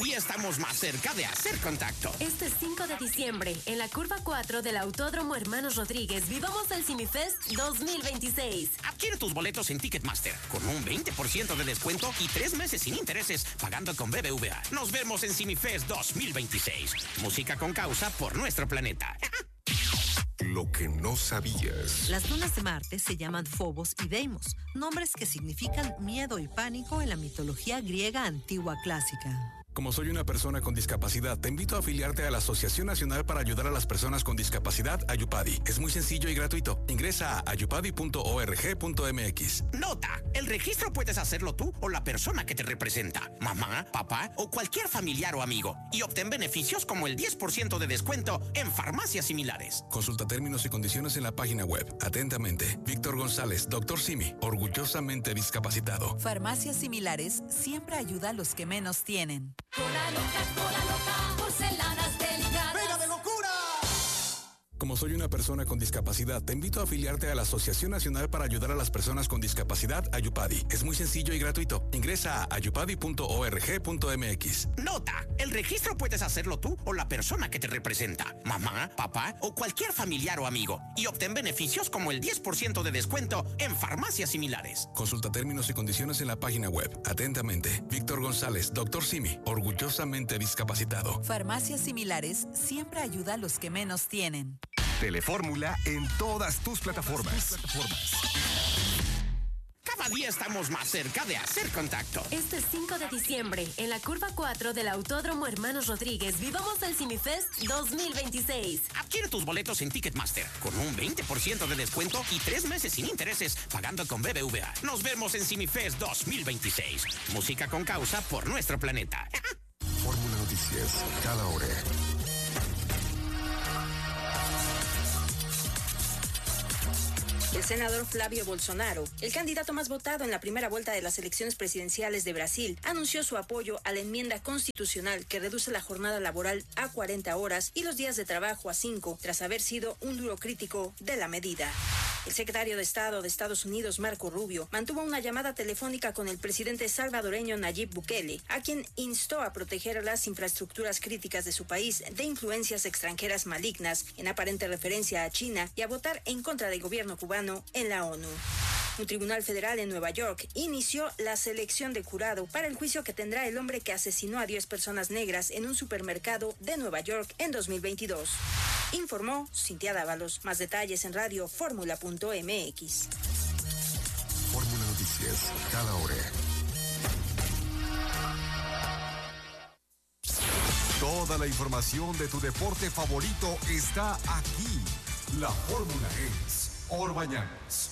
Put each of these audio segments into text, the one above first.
día estamos más cerca de hacer contacto. Este 5 de diciembre, en la curva 4 del Autódromo Hermanos Rodríguez, vivamos el CineFest 2026. Adquiere tus boletos en Ticketmaster con un 20% de descuento y 3 meses sin intereses pagando con BBVA. Nos vemos en CineFest 2026. Música con causa por nuestro planeta. Lo que no sabías. Las lunas de Marte se llaman Phobos y Deimos, nombres que significan miedo y pánico en la mitología griega antigua clásica. Como soy una persona con discapacidad, te invito a afiliarte a la Asociación Nacional para Ayudar a las Personas con Discapacidad, Ayupadi. Es muy sencillo y gratuito. Ingresa a ayupadi.org.mx. Nota: el registro puedes hacerlo tú o la persona que te representa, mamá, papá o cualquier familiar o amigo, y obtén beneficios como el 10% de descuento en farmacias similares. Consulta términos y condiciones en la página web. Atentamente, Víctor González, Dr. Simi, orgullosamente discapacitado. Farmacias Similares siempre ayuda a los que menos tienen. Cola loca, porcelanas delicadas. ¡Pega de locura! Como soy una persona con discapacidad, te invito a afiliarte a la Asociación Nacional para Ayudar a las Personas con Discapacidad, Ayupadi. Es muy sencillo y gratuito. Ingresa a ayupadi.org.mx. Nota: el registro puedes hacerlo tú o la persona que te representa, mamá, papá o cualquier familiar o amigo, y obtén beneficios como el 10% de descuento en farmacias similares. Consulta términos y condiciones en la página web. Atentamente, Víctor González, Dr. Simi, orgullosamente discapacitado. Farmacias Similares siempre ayuda a los que menos tienen. Telefórmula en todas tus plataformas. Cada día estamos más cerca de hacer contacto. Este 5 de diciembre, en la curva 4 del Autódromo Hermanos Rodríguez, vivamos el CineFest 2026. Adquiere tus boletos en Ticketmaster con un 20% de descuento y 3 meses sin intereses pagando con BBVA. Nos vemos en CineFest 2026. Música con causa por nuestro planeta. Fórmula Noticias, cada hora. El senador Flavio Bolsonaro, el candidato más votado en la primera vuelta de las elecciones presidenciales de Brasil, anunció su apoyo a la enmienda constitucional que reduce la jornada laboral a 40 horas y los días de trabajo a 5, tras haber sido un duro crítico de la medida. El secretario de Estado de Estados Unidos, Marco Rubio, mantuvo una llamada telefónica con el presidente salvadoreño Nayib Bukele, a quien instó a proteger las infraestructuras críticas de su país de influencias extranjeras malignas, en aparente referencia a China, y a votar en contra del gobierno cubano en la ONU. Un tribunal federal en Nueva York inició la selección de jurado para el juicio que tendrá el hombre que asesinó a 10 personas negras en un supermercado de Nueva York en 2022. Informó Cintia Dávalos. Más detalles en radioformula.mx. Fórmula Noticias, cada hora. Toda la información de tu deporte favorito está aquí. La fórmula es Orbañanos.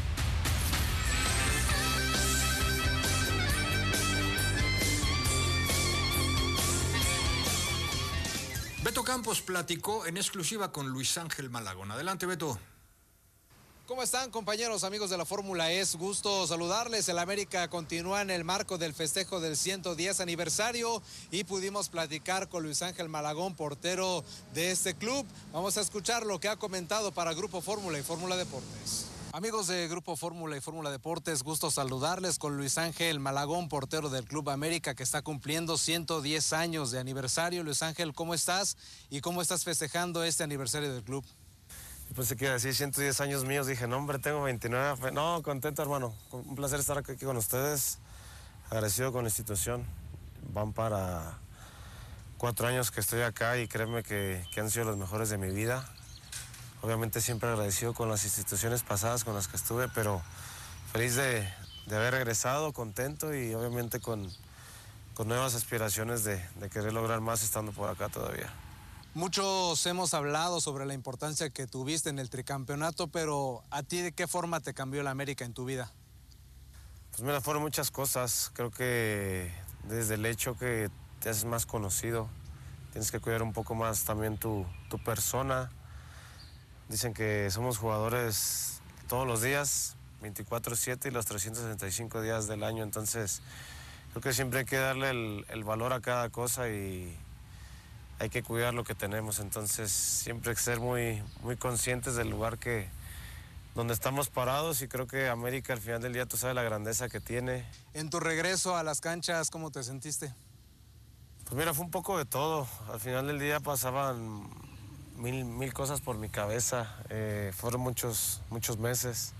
Beto Campos platicó en exclusiva con Luis Ángel Malagón. Adelante, Beto. ¿Cómo están, compañeros, amigos de la Fórmula E? Es gusto saludarles. El América continúa en el marco del festejo del 110 aniversario y pudimos platicar con Luis Ángel Malagón, portero de este club. Vamos a escuchar lo que ha comentado para Grupo Fórmula y Fórmula Deportes. Amigos de Grupo Fórmula y Fórmula Deportes, gusto saludarles con Luis Ángel Malagón, portero del Club América, que está cumpliendo 110 años de aniversario. Luis Ángel, ¿cómo estás? ¿Y cómo estás festejando este aniversario del club? Pues se quiere decir 110 años míos. Dije, no, hombre, tengo 29. No, contento, hermano. Un placer estar aquí con ustedes. Agradecido con la institución. Van para 4 años que estoy acá y créeme que han sido los mejores de mi vida. Obviamente siempre agradecido con las instituciones pasadas con las que estuve, pero feliz de haber regresado, contento y obviamente con nuevas aspiraciones de querer lograr más estando por acá todavía. Muchos hemos hablado sobre la importancia que tuviste en el tricampeonato, pero ¿a ti de qué forma te cambió el América en tu vida? Pues mira, fueron muchas cosas. Creo que desde el hecho que te haces más conocido, tienes que cuidar un poco más también tu persona. Dicen que somos jugadores todos los días, 24/7 y los 365 días del año, entonces creo que siempre hay que darle el valor a cada cosa y hay que cuidar lo que tenemos, entonces siempre hay que ser muy, muy conscientes del lugar donde estamos parados y creo que América al final del día tú sabes la grandeza que tiene. En tu regreso a las canchas, ¿cómo te sentiste? Pues mira, fue un poco de todo. Al final del día pasaban mil cosas por mi cabeza. Fueron muchos meses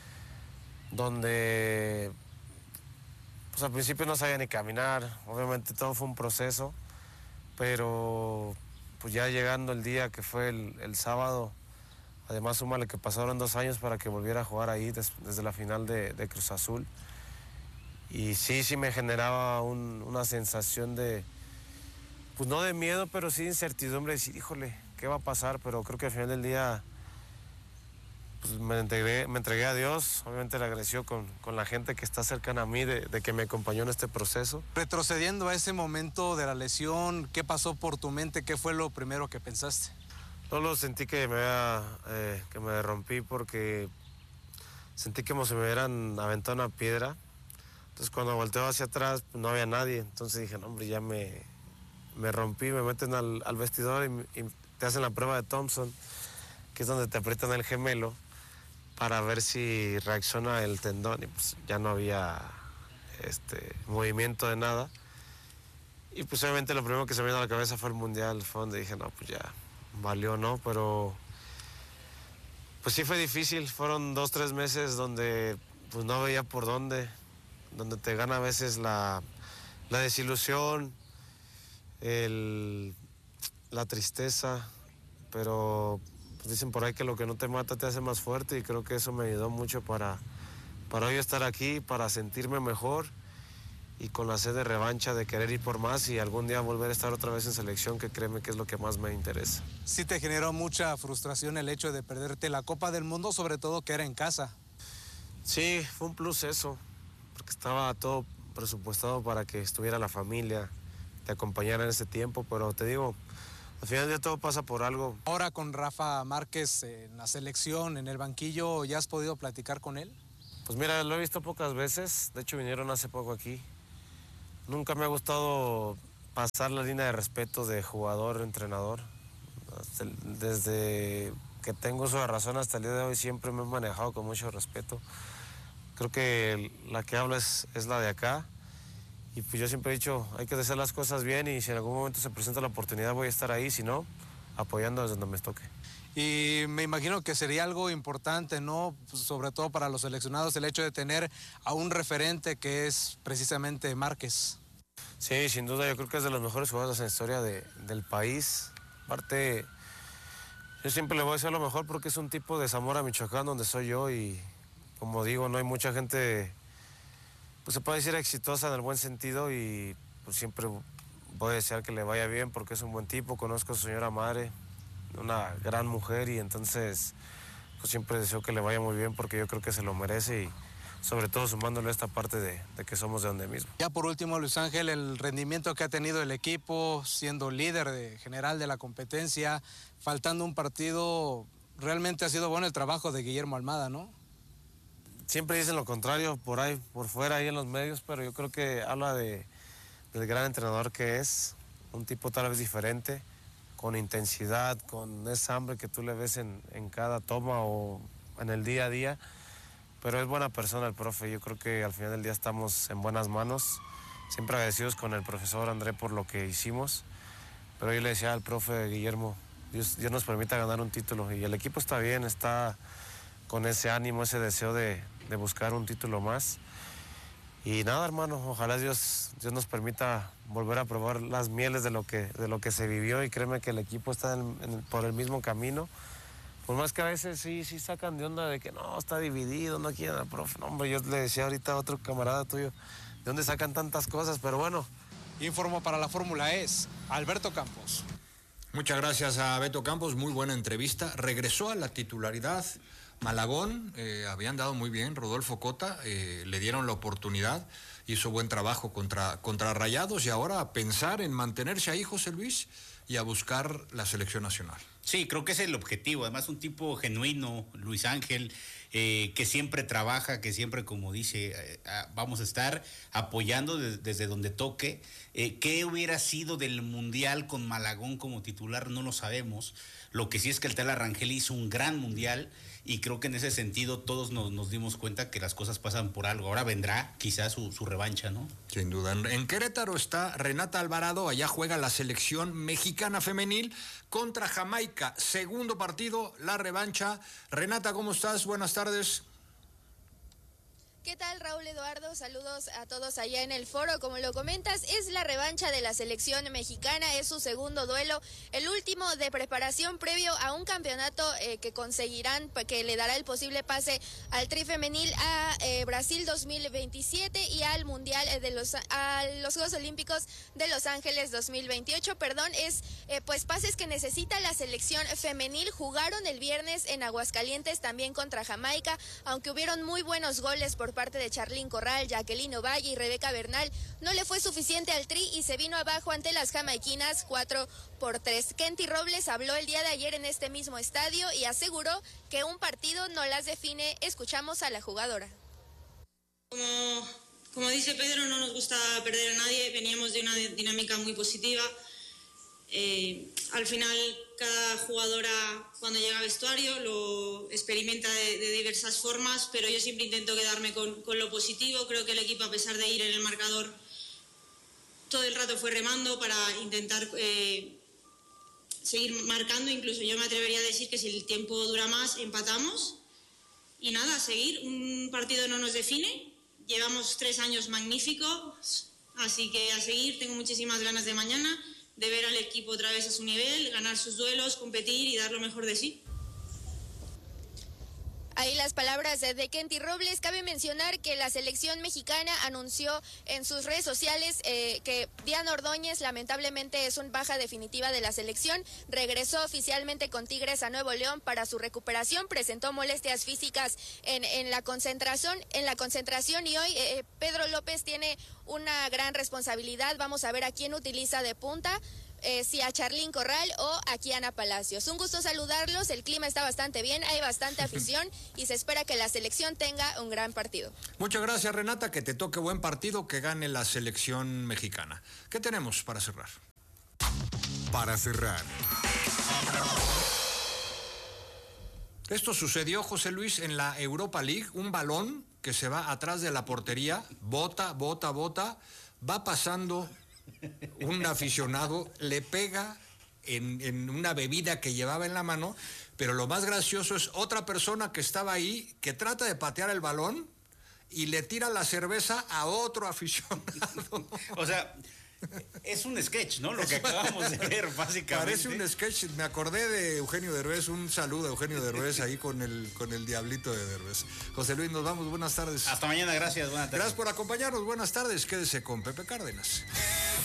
donde pues al principio no sabía ni caminar. Obviamente todo fue un proceso, pero pues ya llegando el día que fue el sábado, además súmale que pasaron 2 años para que volviera a jugar ahí desde la final de Cruz Azul. Y sí me generaba una sensación de, pues no de miedo, pero sí de incertidumbre, de decir, híjole, ¿qué va a pasar? Pero creo que al final del día pues me entregué a Dios. Obviamente le agradeció con la gente que está cercana a mí, de que me acompañó en este proceso. Retrocediendo a ese momento de la lesión, ¿qué pasó por tu mente? ¿Qué fue lo primero que pensaste? Solo sentí que me rompí porque sentí como si me hubieran aventado una piedra. Entonces cuando volteo hacia atrás pues no había nadie. Entonces dije, no, hombre, ya me rompí. Me meten al vestidor y te hacen la prueba de Thompson, que es donde te aprietan el gemelo para ver si reacciona el tendón. Y pues ya no había movimiento de nada. Y pues obviamente lo primero que se me vino a la cabeza fue el Mundial. Fue donde dije, no, pues ya valió, ¿no? Pero pues sí fue difícil. Fueron 2-3 meses donde pues no veía por dónde, donde te gana a veces la desilusión, la tristeza, pero pues dicen por ahí que lo que no te mata te hace más fuerte, y creo que eso me ayudó mucho para hoy estar aquí, para sentirme mejor y con la sed de revancha, de querer ir por más y algún día volver a estar otra vez en selección, que créeme que es lo que más me interesa. Sí te generó mucha frustración el hecho de perderte la Copa del Mundo, sobre todo que era en casa. Sí, fue un plus eso, porque estaba todo presupuestado para que estuviera la familia, te acompañara en ese tiempo, pero te digo, al final de todo pasa por algo. Ahora con Rafa Márquez en la selección, en el banquillo, ¿ya has podido platicar con él? Pues mira, lo he visto pocas veces, de hecho vinieron hace poco aquí. Nunca me ha gustado pasar la línea de respeto de jugador-entrenador. Desde que tengo uso de razón hasta el día de hoy siempre me he manejado con mucho respeto. Creo que la que habla es la de acá. Y pues yo siempre he dicho, hay que hacer las cosas bien, y si en algún momento se presenta la oportunidad voy a estar ahí, si no, apoyando desde donde me toque. Y me imagino que sería algo importante, ¿no? Pues sobre todo para los seleccionados, el hecho de tener a un referente que es precisamente Márquez. Sí, sin duda, yo creo que es de los mejores jugadores en la historia del país. Aparte, yo siempre le voy a decir lo mejor porque es un tipo de Zamora, Michoacán, donde soy yo, y como digo, no hay mucha gente, pues se puede decir exitosa en el buen sentido, y pues siempre voy a desear que le vaya bien porque es un buen tipo. Conozco a su señora madre, una gran mujer, y entonces pues siempre deseo que le vaya muy bien porque yo creo que se lo merece, y sobre todo sumándole esta parte de que somos de donde mismo. Ya por último, Luis Ángel, el rendimiento que ha tenido el equipo, siendo líder general de la competencia, faltando un partido, realmente ha sido bueno el trabajo de Guillermo Almada, ¿no? Siempre dicen lo contrario por ahí, por fuera, ahí en los medios, pero yo creo que habla del gran entrenador que es, un tipo tal vez diferente, con intensidad, con esa hambre que tú le ves en cada toma o en el día a día, pero es buena persona el profe. Yo creo que al final del día estamos en buenas manos, siempre agradecidos con el profesor André por lo que hicimos, pero yo le decía al profe Guillermo, Dios nos permita ganar un título, y el equipo está bien, está con ese ánimo, ese deseo de buscar un título más. Y nada, hermano, ojalá Dios nos permita volver a probar las mieles de lo que se vivió, y créeme que el equipo está por el mismo camino. Por más que a veces sí sacan de onda de que no, está dividido, no quieren al profe. No, hombre, yo le decía ahorita a otro camarada tuyo, ¿de dónde sacan tantas cosas? Pero bueno. Informo para la Fórmula E, Alberto Campos. Muchas gracias a Beto Campos, muy buena entrevista. Regresó a la titularidad Malagón, habían dado muy bien, Rodolfo Cota, le dieron la oportunidad, hizo buen trabajo contra Rayados, y ahora a pensar en mantenerse ahí, José Luis, y a buscar la selección nacional. Sí, creo que es el objetivo. Además, un tipo genuino, Luis Ángel, que siempre trabaja, que siempre, como dice, vamos a estar apoyando desde donde toque. ¿Qué hubiera sido del Mundial con Malagón como titular? No lo sabemos. Lo que sí es que el Tala Rangel hizo un gran Mundial y creo que en ese sentido todos nos dimos cuenta que las cosas pasan por algo. Ahora vendrá quizás su revancha, ¿no? Sin duda. En Querétaro está Renata Alvarado, allá juega la selección mexicana femenil contra Jamaica. Segundo partido, la revancha. Renata, ¿cómo estás? Buenas tardes. ¿Qué tal, Raúl Eduardo? Saludos a todos allá en el foro. Como lo comentas, es la revancha de la selección mexicana, es su segundo duelo, el último de preparación previo a un campeonato que conseguirán, que le dará el posible pase al Tri Femenil a Brasil 2027 y al Mundial a los Juegos Olímpicos de Los Ángeles 2028. Es pues pases que necesita la selección femenil. Jugaron el viernes en Aguascalientes también contra Jamaica, aunque hubieron muy buenos goles por parte de Charlín Corral, Jacqueline Ovalle y Rebeca Bernal. No le fue suficiente al Tri y se vino abajo ante las jamaiquinas 4-3. Kenty Robles habló el día de ayer en este mismo estadio y aseguró que un partido no las define. Escuchamos a la jugadora. Como dice Pedro, no nos gusta perder a nadie, veníamos de una dinámica muy positiva. Al final, cada jugadora cuando llega al vestuario lo experimenta de diversas formas, pero yo siempre intento quedarme con lo positivo. Creo que el equipo, a pesar de ir en el marcador, todo el rato fue remando para intentar seguir marcando. Incluso yo me atrevería a decir que si el tiempo dura más, empatamos. Y nada, a seguir. Un partido no nos define. Llevamos 3 años magníficos, así que a seguir. Tengo muchísimas ganas de mañana, de ver al equipo otra vez a su nivel, ganar sus duelos, competir y dar lo mejor de sí. Ahí las palabras de Kenty Robles. Cabe mencionar que la selección mexicana anunció en sus redes sociales que Diana Ordóñez lamentablemente es una baja definitiva de la selección. Regresó oficialmente con Tigres a Nuevo León para su recuperación. Presentó molestias físicas en la concentración y hoy Pedro López tiene una gran responsabilidad. Vamos a ver a quién utiliza de punta. Si a Charlín Corral o a Kiana Palacios. Un gusto saludarlos, el clima está bastante bien, hay bastante afición y se espera que la selección tenga un gran partido. Muchas gracias, Renata, que te toque buen partido, que gane la selección mexicana. ¿Qué tenemos para cerrar? Para cerrar. Esto sucedió, José Luis, en la Europa League, un balón que se va atrás de la portería, bota, va pasando un aficionado, le pega en una bebida que llevaba en la mano, pero lo más gracioso es otra persona que estaba ahí, que trata de patear el balón y le tira la cerveza a otro aficionado. O sea, es un sketch, ¿no? Lo que acabamos de ver, básicamente. Parece un sketch. Me acordé de Eugenio Derbez. Un saludo a Eugenio Derbez ahí con el diablito de Derbez. José Luis, nos vamos. Buenas tardes. Hasta mañana, gracias. Buenas tardes. Gracias por acompañarnos. Buenas tardes. Quédese con Pepe Cárdenas.